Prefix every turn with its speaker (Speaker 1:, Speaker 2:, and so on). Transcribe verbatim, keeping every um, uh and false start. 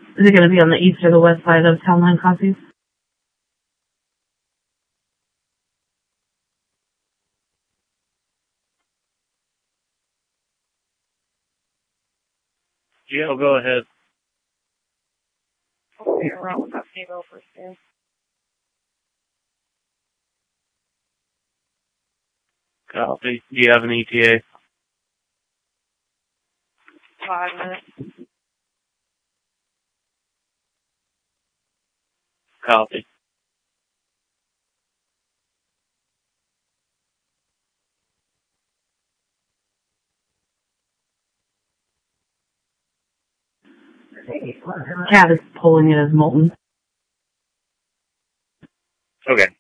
Speaker 1: Is it going to be on the east or the west side of Town Line Coffees?
Speaker 2: Yeah, I'll go ahead.
Speaker 3: Okay, around with that female first name.
Speaker 2: Copy. Do you have an E T A?
Speaker 3: Five minutes.
Speaker 2: Copy.
Speaker 1: Cat is pulling it as molten.
Speaker 2: Okay.